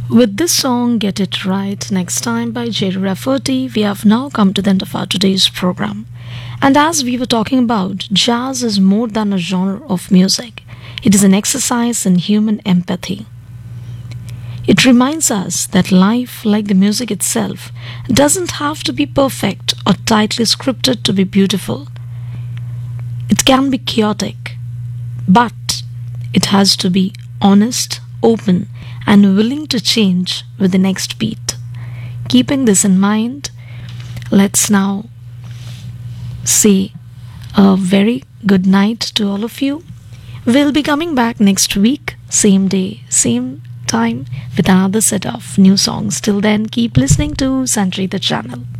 With this song, Get It Right Next Time by Jerry Rafferty, we have now come to the end of our today's program. And as we were talking about, jazz is more than a genre of music, it is an exercise in human empathy. It reminds us that life, like the music itself, doesn't have to be perfect or tightly scripted to be beautiful. It can be chaotic, but it has to be honest, open, and willing to change with the next beat. Keeping this in mind, let's now say a very good night to all of you. We'll be coming back next week, same day, same time, with another set of new songs. Till then, keep listening to Sanjay the channel.